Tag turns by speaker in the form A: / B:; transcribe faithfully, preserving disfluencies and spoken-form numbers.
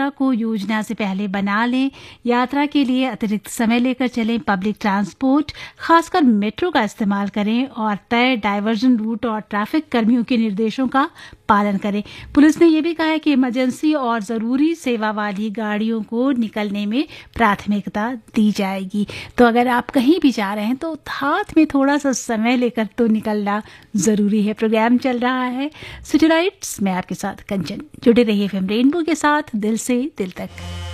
A: यात्रा को योजना से पहले बना लें। यात्रा के लिए अतिरिक्त समय लेकर चलें। पब्लिक ट्रांसपोर्ट खासकर मेट्रो का इस्तेमाल करें और तय डाइवर्जन रूट और ट्रैफिक कर्मियों के निर्देशों का पालन करें। पुलिस ने यह भी कहा है कि इमरजेंसी और ज़रूरी सेवा वाली गाड़ियों को निकलने में प्राथमिकता दी जाएगी। तो अगर आप कहीं भी जा रहे हैं तो हाथ में थोड़ा सा समय लेकर तो निकलना ज़रूरी है। प्रोग्राम चल रहा है सिटी राइट्स में आपके साथ कंचन। जुड़े रहिए एफएम रेनबो के साथ, दिल से दिल तक।